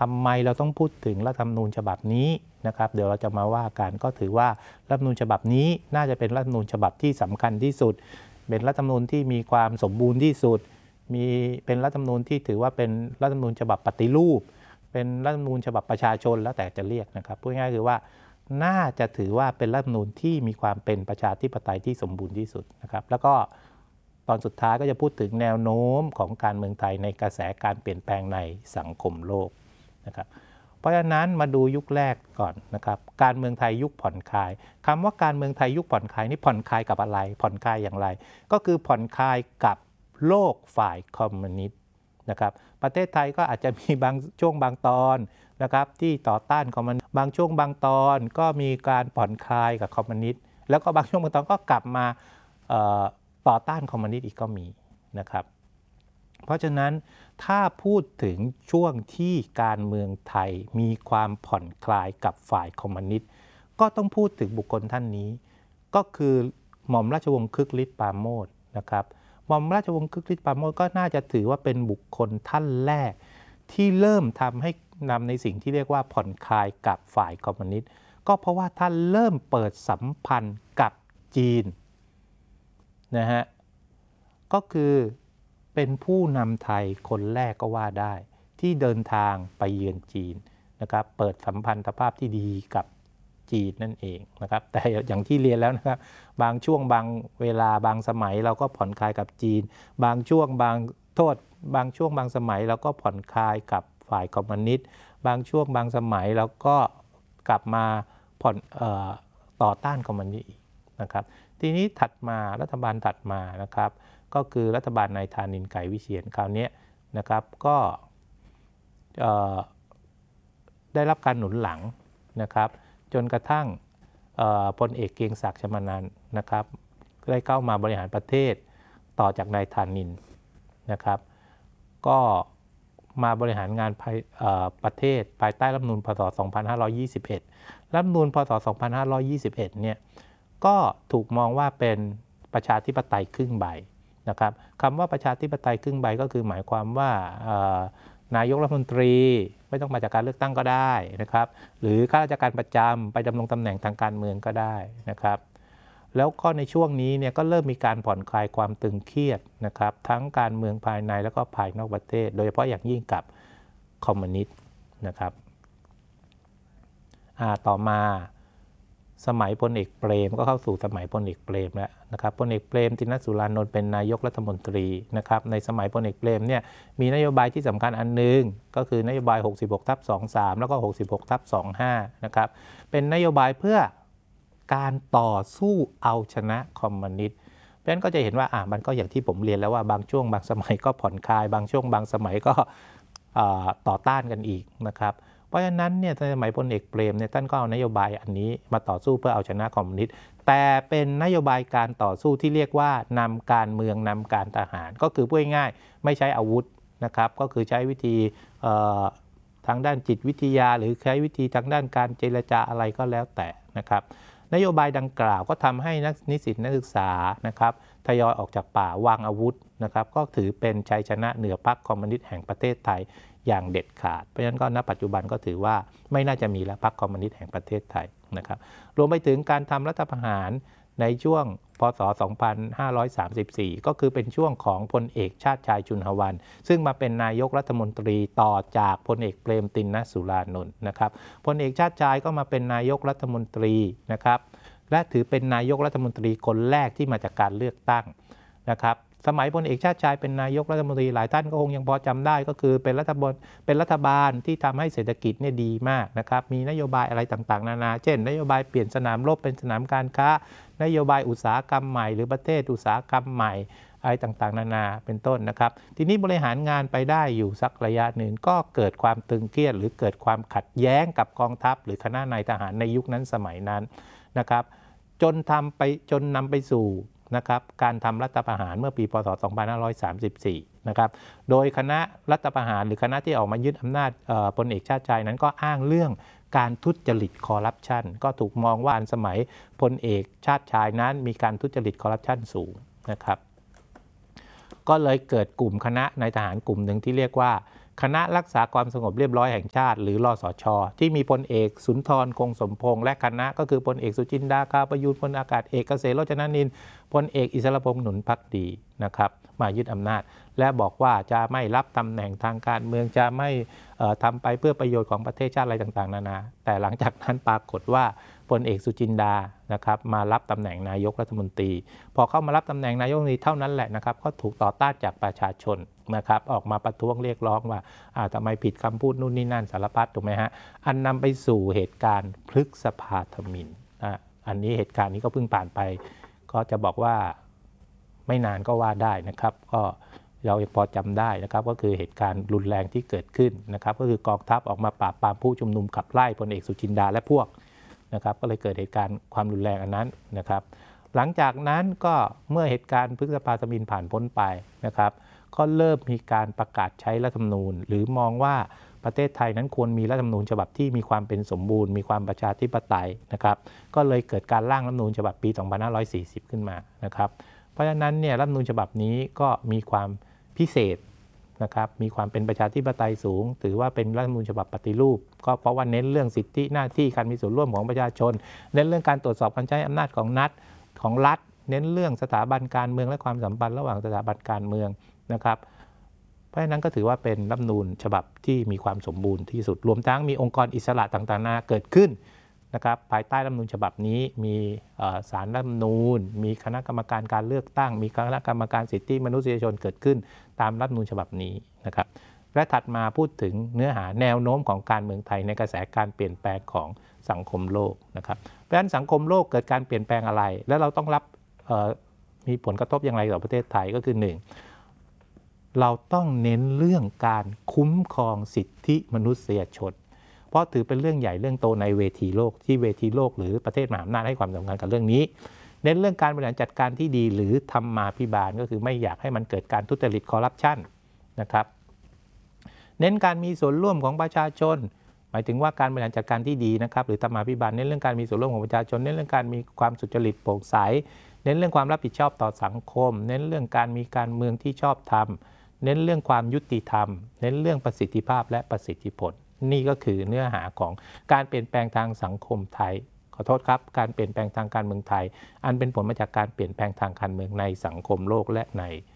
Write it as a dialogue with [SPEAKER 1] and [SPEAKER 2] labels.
[SPEAKER 1] ำไมเราต้องพูดถึงรัฐธรรมนูญฉบับนี้นะครับเดี๋ยวเราจะมาว่ากันก็ถือว่ารัฐธรรมนูญฉบับนี้น่าจะเป็นรัฐธรรมนูญฉบับที่สำคัญที่สุดเป็นรัฐธรรมนูญที่มีความสมบูรณ์ที่สุดเป็นรัฐธรรมนูญที่ถือว่าเป็นรัฐธรรมนูญฉบับปฏิรูปเป็นรัฐธรรมนูญฉบับประชาชนแล้วแต่จะเรียกนะครับพูดง่ายๆคือว่าน่าจะถือว่าเป็นรัฐธรรมนูญที่มีความเป็นประชาธิปไตยที่สมบูรณ์ที่สุดนะครับแล้วก็ตอนสุดท้ายก็จะพูดถึงแนวโน้มของการเมืองไทยในกระแสการเปลี่ยนแปลงในสังคมโลกนะครับเพราะฉะนั้นมาดูยุคแรกก่อนนะครับการเมืองไทยยุคผ่อนคลายคำว่าการเมืองไทยยุคผ่อนคลายนี่ผ่อนคลายกับอะไรผ่อนคลายอย่างไรก็คือผ่อนคลายกับโลกฝ่ายคอมมิวนิสต์นะครับประเทศไทยก็อาจจะมีบางช่วงบางตอนนะครับที่ต่อต้านคอมมิวนิสต์บางช่วงบางตอนก็มีการผ่อนคลายกับคอมมิวนิสต์แล้วก็บางช่วงบางตอนก็กลับมาต่อต้านคอมมิวนิสต์อีกก็มีนะครับเพราะฉะนั้นถ้าพูดถึงช่วงที่การเมืองไทยมีความผ่อนคลายกับฝ่ายคอมมิวนิสต์ก็ต้องพูดถึงบุคคลท่านนี้ก็คือหม่อมราชวงศ์คึกฤทธิ์ปราโมชนะครับหม่อมราชวงศ์คึกฤทธิ์ปราโมชก็น่าจะถือว่าเป็นบุคคลท่านแรกที่เริ่มทำให้นำในสิ่งที่เรียกว่าผ่อนคลายกับฝ่ายคอมมิวนิสต์ก็เพราะว่าท่านเริ่มเปิดสัมพันธ์กับจีนนะฮะก็คือเป็นผู้นำไทยคนแรกก็ว่าได้ที่เดินทางไปเยือนจีนนะครับเปิดสัมพันธภาพที่ดีกับจีนนั่นเองนะครับแต่อย่างที่เรียนแล้วนะครับบางช่วงบางเวลาบางสมัยเราก็ผ่อนคลายกับจีนบางช่วงบางช่วงบางสมัยเราก็ผ่อนคลายกับฝ่ายคอมมิวนิสต์บางช่วงบางสมัยเราก็กลับมาต่อต้านคอมมิวนิสต์อีกนะครับทีนี้ถัดมารัฐบาลถัดมานะครับก็คือรัฐบาลนายธานินทร์ ไกรวิเชียรคราวนี้นะครับก็ได้รับการหนุนหลังนะครับจนกระทั่งพลเอกเกรียงศักดิ์ ชมานันท์นะครับได้เข้ามาบริหารประเทศต่อจากนายธานินทร์นะครับก็มาบริหารงานประเทศภายใต้รัฐธรรมนูญพ.ศ. 2521 รัฐธรรมนูญพ.ศ. 2521 เนี่ยก็ถูกมองว่าเป็นประชาธิปไตยครึ่งใบนะครับคำว่าประชาธิปไตยครึ่งใบก็คือหมายความว่านายกรัฐมนตรีไม่ต้องมาจากการเลือกตั้งก็ได้นะครับหรือข้าราชการประจำไปดำรงตำแหน่งทางการเมืองก็ได้นะครับแล้วก็ในช่วงนี้เนี่ยก็เริ่มมีการผ่อนคลายความตึงเครียดนะครับทั้งการเมืองภายในแล้วก็ภายนอกประเทศโดยเฉพาะอย่างยิ่งกับคอมมิวนิสต์นะครับต่อมาสมัยพลเอกเปรมก็เข้าสู่สมัยพลเอกเปรมแล้วนะครับพลเอกเปรมติณสุรานนท์เป็นนายกรัฐมนตรีนะครับในสมัยพลเอกเปรมเนี่ยมีนโยบายที่สำคัญอันนึงก็คือนโยบาย 66/23 แล้วก็ 66/25 นะครับเป็นนโยบายเพื่อการต่อสู้เอาชนะคอมมิวนิสต์เพราะฉะนั้นก็จะเห็นว่ามันก็อย่างที่ผมเรียนแล้วว่าบางช่วงบางสมัยก็ผ่อนคลายบางช่วงบางสมัยก็ต่อต้านกันอีกนะครับเพราะฉะนั้นเนี่ยในสมัยพลเอกเปรมเนี่ยท่านก็เอานโยบายอันนี้มาต่อสู้เพื่อเอาชนะคอมมิวนิสต์แต่เป็นนโยบายการต่อสู้ที่เรียกว่านำการเมืองนำการทหารก็คือพูดง่ายๆไม่ใช้อาวุธนะครับก็คือใช้วิธีทางด้านจิตวิทยาหรือใช้วิธีทางด้านการเจรจาอะไรก็แล้วแต่นะครับนโยบายดังกล่าวก็ทำให้นิสิตนักศึกษานะครับทยอยออกจากป่าวางอาวุธนะครับก็ถือเป็นชัยชนะเหนือพรรคคอมมิวนิสต์แห่งประเทศไทยอย่างเด็ดขาดเพราะฉะนั้นก็ณปัจจุบันก็ถือว่าไม่น่าจะมีแล้วพรรคคอมมิวนิสต์แห่งประเทศไทยนะครับรวมไปถึงการทำรัฐประหารในช่วงพ.ศ. 2534 ก็คือเป็นช่วงของพลเอกชาติชายชุนหวันซึ่งมาเป็นนายกรัฐมนตรีต่อจากพลเอกเปรมติณสุรานนท์นะครับพลเอกชาติชายก็มาเป็นนายกรัฐมนตรีนะครับและถือเป็นนายกรัฐมนตรีคนแรกที่มาจากการเลือกตั้งนะครับสมัยพลเอกชาติชายเป็นนายกรัฐมนตรีหลายท่านก็คงยังพอจำได้ก็คือเป็นรัฐบาลที่ทำให้เศรษฐกิจเนี่ยดีมากนะครับมีนโยบายอะไรต่างๆนานาเช่นนโยบายเปลี่ยนสนามรบเป็นสนามการค้านโยบายอุตสาหกรรมใหม่หรือประเทศอุตสาหกรรมใหม่อะไรต่างๆนานาเป็นต้นนะครับทีนี้บริหารงานไปได้อยู่สักระยะหนึ่งก็เกิดความตึงเครียดหรือเกิดความขัดแย้งกับกองทัพหรือคณะนายทหารในยุคนั้นสมัยนั้นนะครับจนนำไปสู่นะครับการทำรัฐประหารเมื่อปี พ.ศ. 2534 นะครับโดยคณะรัฐประหารหรือคณะที่ออกมายึดอำนาจพลเอกชาติชายนั้นก็อ้างเรื่องการทุจริตคอร์รัปชันก็ถูกมองว่าสมัยพลเอกชาติชายนั้นมีการทุจริตคอร์รัปชันสูงนะครับก็เลยเกิดกลุ่มคณะนายทหารกลุ่มหนึ่งที่เรียกว่าคณะรักษาความสงบเรียบร้อยแห่งชาติหรือรสช.ที่มีพลเอกสุนทรคงสมพงษ์และคณะก็คือพลเอกสุจินดาคาประยูรพลอากาศเอกเกษมโรจนนินทร์พลเอกอิสรพงษ์หนุนภักดีนะครับมายึดอำนาจและบอกว่าจะไม่รับตำแหน่งทางการเมืองจะไม่ทำไปเพื่อประโยชน์ของประเทศชาติอะไรต่างๆนานาแต่หลังจากนั้นปรากฏว่าพลเอกสุจินดานะครับมารับตำแหน่งนายกรัฐมนตรีพอเข้ามารับตำแหน่งนายกรัฐมนตรีเท่านั้นแหละนะครับก็ถูกต่อต้านจากประชาชนนะครับออกมาประท้วงเรียกร้องว่าทำไมผิดคำพูดนู่นนี่นั่นสารพัดถูกไหมฮะอันนำไปสู่เหตุการณ์พฤษภาธมิฬอันนี้เหตุการณ์นี้ก็เพิ่งผ่านไปก็จะบอกว่าไม่นานก็ว่าได้นะครับก็เราพอจำได้นะครับก็คือเหตุการณ์รุนแรงที่เกิดขึ้นนะครับก็คือกองทัพออกมาปราบปรามผู้ชุมนุมขับไล่พลเอกสุจินดาและพวกนะครับก็เลยเกิดเหตุการณ์ความรุนแรงอันนั้นนะครับหลังจากนั้นก็เมื่อเหตุการณ์พฤษภาธมิฬผ่านพ้นไปนะครับก็เริ่มมีการประกาศใช้รัฐธรรมนูญหรือมองว่าประเทศไทยนั้นควรมีรัฐธรรมนูญฉบับที่มีความเป็นสมบูรณ์มีความประชาธิปไตยนะครับก็เลยเกิดการร่างรัฐธรรมนูญฉบับปี 2540 ขึ้นมานะครับเพราะฉะนั้นเนี่ยรัฐธรรมนูญฉบับนี้ก็มีความพิเศษนะครับมีความเป็นประชาธิปไตยสูงถือว่าเป็นรัฐธรรมนูญฉบับปฏิรูปก็เพราะว่าเน้นเรื่องสิทธิหน้าที่การมีส่วนร่วมของประชาชนเน้นเรื่องการตรวจสอบการใช้อำนาจของรัฐเน้นเรื่องสถาบันการเมืองและความสัมพันธ์ระหว่างสถาบันการเมืองนะครับเพราะฉะนั้นก็ถือว่าเป็นรัฐธรรมนูญฉบับที่มีความสมบูรณ์ที่สุดรวมทั้งมีองค์กรอิสระต่างๆนานาเกิดขึ้นนะครับภายใต้รัฐธรรมนูญฉบับนี้มีศาลรัฐธรรมนูญมีคณะกรรมการการเลือกตั้งมีคณะกรรมการสิทธิมนุษยชนเกิดขึ้นตามรัฐธรรมนูญฉบับนี้นะครับและถัดมาพูดถึงเนื้อหาแนวโน้มของการเมืองไทยในกระแสการเปลี่ยนแปลงของสังคมโลกนะครับเพราะฉะนั้นสังคมโลกเกิดการเปลี่ยนแปลงอะไรและเราต้องรับมีผลกระทบอย่างไรต่อประเทศไทยก็คือ 1. เราต้องเน้นเรื่องการคุ้มครองสิทธิมนุษยชนเพราะถือเป็นเรื่องใหญ่เรื่องโตในเวทีโลกที่เวทีโลกหรือประเทศมหาอำนาจให้ความสำคัญกับเรื่องนี้เน้นเรื่องการบริหารจัดการที่ดีหรือธรรมาภิบาลก็คือไม่อยากให้มันเกิดการทุจริตคอร์รัปชันนะครับเน้นการมีส่วนร่วมของประชาชนหมายถึงว่าการบริหารจัดการที่ดีนะครับหรือธรรมาภิบาลเน้นเรื่องการมีส่วนร่วมของประชาชนเน้นเรื่องการมีความสุจริตโปร่งใสเน้นเรื่องความรับผิดชอบต่อสังคมเน้นเรื่องการมีการเมืองที่ชอบธรรมเน้นเรื่องความยุติธรรมเน้นเรื่องประสิทธิภาพและประสิทธิผลนี่ก็คือเนื้อหาของการเปลี่ยนแปลงทางสังคมไทยขอโทษครับการเปลี่ยนแปลงทางการเมืองไทยอันเป็นผลมาจากการเปลี่ยนแปลงทางการเมืองในสังคมโลกและใน